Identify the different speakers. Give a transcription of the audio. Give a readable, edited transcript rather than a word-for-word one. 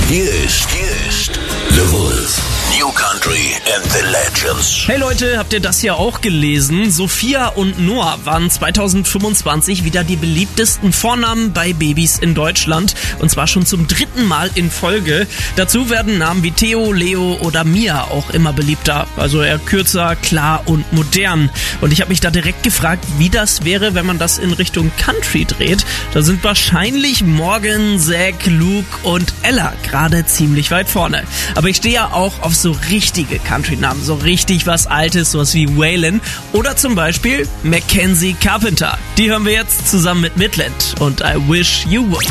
Speaker 1: Hier ist The Wolf. New Country and the Legends.
Speaker 2: Hey Leute, habt ihr das ja auch gelesen? Sophia und Noah waren 2025 wieder die beliebtesten Vornamen bei Babys in Deutschland. Und zwar schon zum 3. Mal in Folge. Dazu werden Namen wie Theo, Leo oder Mia auch immer beliebter. Also eher kürzer, klar und modern. Und ich habe mich da direkt gefragt, wie das wäre, wenn man das in Richtung Country dreht. Da sind wahrscheinlich Morgan, Zack, Luke und Ella gerade ziemlich weit vorne. Aber ich stehe ja auch auf so richtige Country-Namen, so richtig was Altes, sowas wie Waylon oder zum Beispiel Mackenzie Carpenter. Die hören wir jetzt zusammen mit Midland und I Wish You Would.